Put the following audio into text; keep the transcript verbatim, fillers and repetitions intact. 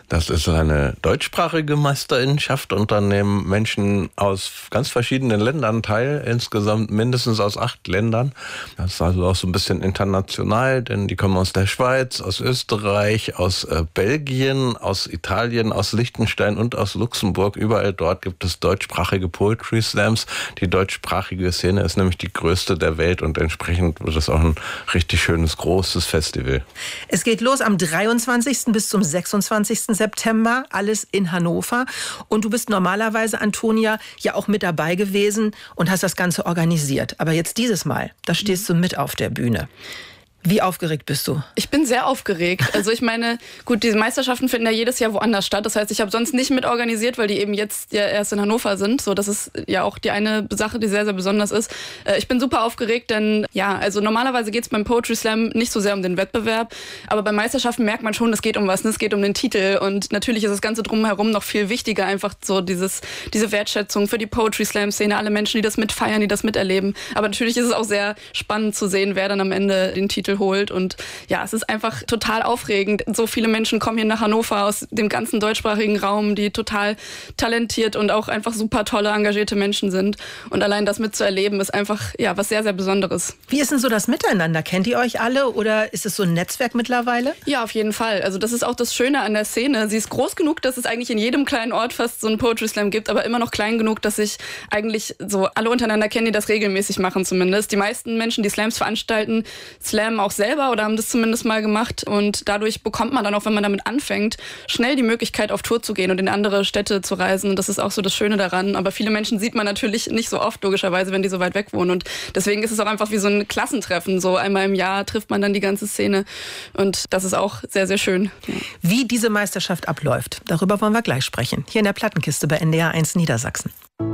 Das ist eine deutschsprachige Meisterinnenschaft und dann nehmen Menschen aus ganz verschiedenen Ländern teil, insgesamt mindestens aus acht Ländern. Das ist also auch so ein bisschen international, denn die kommen aus der Schweiz, aus Österreich, aus äh, Belgien, aus Italien, aus Liechtenstein und aus Luxemburg. Überall dort gibt es deutschsprachige Poetry Slams. Die deutschsprachige Szene ist nämlich die größte der Welt und entsprechend wird es auch ein richtig schönes, großes Festival. Es geht los am dreiundzwanzigsten bis zum sechsundzwanzigsten September, alles in Hannover. Und du bist normalerweise, Antonia, ja auch mit dabei gewesen und hast das Ganze organisiert. Aber jetzt dieses Mal, da stehst du mit auf der Bühne. Wie aufgeregt bist du? Ich bin sehr aufgeregt. Also ich meine, gut, diese Meisterschaften finden ja jedes Jahr woanders statt. Das heißt, ich habe sonst nicht mit organisiert, weil die eben jetzt ja erst in Hannover sind. So, das ist ja auch die eine Sache, die sehr, sehr besonders ist. Ich bin super aufgeregt, denn ja, also normalerweise geht es beim Poetry Slam nicht so sehr um den Wettbewerb. Aber bei Meisterschaften merkt man schon, es geht um was, ne? Es geht um den Titel. Und natürlich ist das Ganze drumherum noch viel wichtiger. Einfach so dieses, diese Wertschätzung für die Poetry Slam Szene, alle Menschen, die das mitfeiern, die das miterleben. Aber natürlich ist es auch sehr spannend zu sehen, wer dann am Ende den Titel holt. Und ja, es ist einfach total aufregend. So viele Menschen kommen hier nach Hannover aus dem ganzen deutschsprachigen Raum, die total talentiert und auch einfach super tolle, engagierte Menschen sind. Und allein das mitzuerleben, ist einfach ja was sehr, sehr Besonderes. Wie ist denn so das Miteinander? Kennt ihr euch alle oder ist es so ein Netzwerk mittlerweile? Ja, auf jeden Fall. Also das ist auch das Schöne an der Szene. Sie ist groß genug, dass es eigentlich in jedem kleinen Ort fast so einen Poetry Slam gibt, aber immer noch klein genug, dass sich eigentlich so alle untereinander kennen, die das regelmäßig machen zumindest. Die meisten Menschen, die Slams veranstalten, slammen auch selber oder haben das zumindest mal gemacht und dadurch bekommt man dann auch, wenn man damit anfängt, schnell die Möglichkeit auf Tour zu gehen und in andere Städte zu reisen und das ist auch so das Schöne daran, aber viele Menschen sieht man natürlich nicht so oft, logischerweise, wenn die so weit weg wohnen und deswegen ist es auch einfach wie so ein Klassentreffen, so einmal im Jahr trifft man dann die ganze Szene und das ist auch sehr, sehr schön. Ja. Wie diese Meisterschaft abläuft, darüber wollen wir gleich sprechen, hier in der Plattenkiste bei N D R eins Niedersachsen.